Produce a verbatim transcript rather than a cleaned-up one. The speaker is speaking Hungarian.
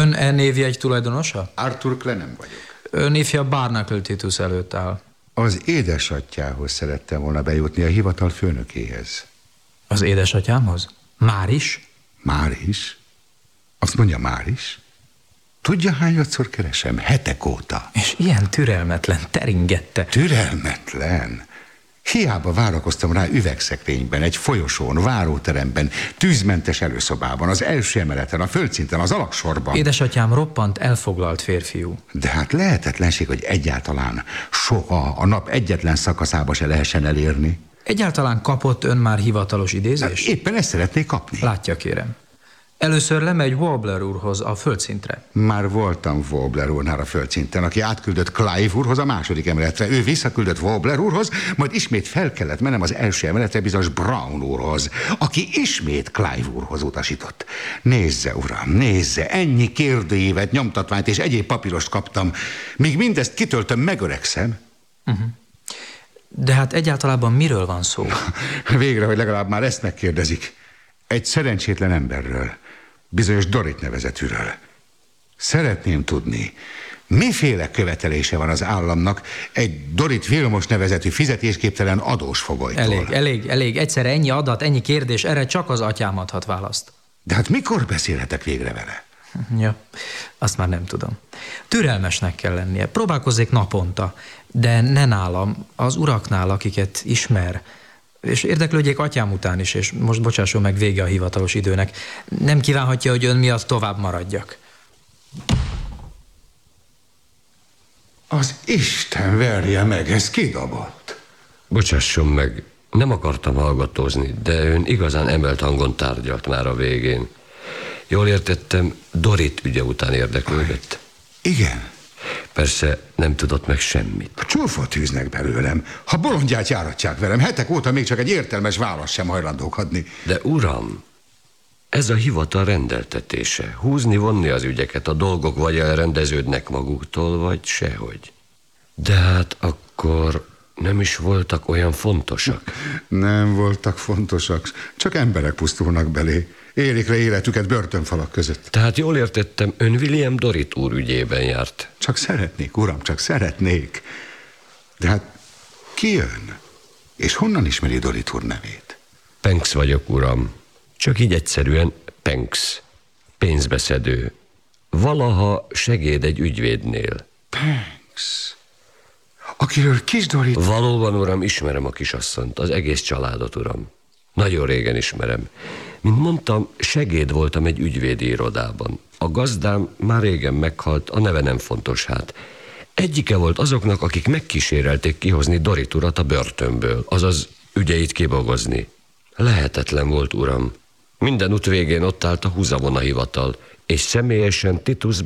Ön e névjegy tulajdonosa? Arthur Clenham vagyok. Ön ifja Barnacle Titus előtt áll. Az édesatyjához szerettem volna bejutni, a hivatal főnökéhez. Az édesatyámhoz? Már is? Már is? Azt mondja, már is? Tudja, hányadszor keresem? Hetek óta. És ilyen türelmetlen, teringette. Türelmetlen? Hiába várakoztam rá üvegszekrényben, egy folyosón, váróteremben, tűzmentes előszobában, az első emeleten, a földszinten, az alaksorban. Édesatyám roppant elfoglalt férfiú. De hát lehetetlenség, hogy egyáltalán soha a nap egyetlen szakaszába se lehessen elérni. Egyáltalán kapott ön már hivatalos idézést? Éppen ezt szeretnék kapni. Látja, kérem. Először lemegy Wobbler úrhoz a földszintre. Már voltam Wobbler úrnál a földszinten, aki átküldött Clive úrhoz a második emeletre. Ő visszaküldött Wobbler úrhoz, majd ismét fel kellett mennem az első emeletre bizonyos Brown úrhoz, aki ismét Clive úrhoz utasított. Nézze, uram, nézze, ennyi kérdőívet, nyomtatványt és egyéb papírost kaptam. Míg mindezt kitöltöm, megöregszem. Uh-huh. De hát egyáltalában miről van szó? Végre, hogy legalább már ezt megkérdezik. Egy szerencsétlen emberről, bizonyos Dorit nevezetűről. Szeretném tudni, miféle követelése van az államnak egy Dorit Vilmos nevezetű fizetésképtelen adós fogolytól. Elég, elég, elég. Egyszerre ennyi adat, ennyi kérdés, erre csak az atyám adhat választ. De hát mikor beszélhetek végre vele? Ja, azt már nem tudom. Türelmesnek kell lennie. Próbálkozzék naponta, de ne nálam, az uraknál, akiket ismer. És érdeklődjék atyám után is, és most bocsásson meg, vége a hivatalos időnek. Nem kívánhatja, hogy ön miatt tovább maradjak. Az Isten verje meg, ez kidobott. Bocsásson meg, nem akartam hallgatózni, de ön igazán emelt hangon tárgyalt már a végén. Jól értettem, Dorit ügye után érdeklődött. Igen. Persze nem tudott meg semmit. Csúfot űznek belőlem. Ha bolondját járatják velem, hetek óta még csak egy értelmes választ sem hajlandók adni. De uram, ez a hivatal rendeltetése. Húzni, vonni az ügyeket, a dolgok vagy elrendeződnek maguktól, vagy sehogy. De hát akkor nem is voltak olyan fontosak. Nem voltak fontosak, csak emberek pusztulnak belé. Élik le életüket börtönfalak között. Tehát jól értettem, ön William Dorit úr ügyében járt. Csak szeretnék, uram, csak szeretnék. De hát ki jön? És honnan ismeri Dorit úr nevét? Penx vagyok, uram. Csak így egyszerűen Penx. Pénzbeszedő. Valaha segéd egy ügyvédnél. Penx. Akiről kis Dorit... Valóban, uram, ismerem a kisasszonyt, az egész családot, uram. Nagyon régen ismerem. Mint mondtam, segéd voltam egy ügyvédi irodában. A gazdám már régen meghalt, a neve nem fontos hát. Egyike volt azoknak, akik megkísérelték kihozni Dorit urat a börtönből, azaz ügyeit kibogozni. Lehetetlen volt, uram. Minden út végén ott állt a húzavona hivatal, és személyesen Titus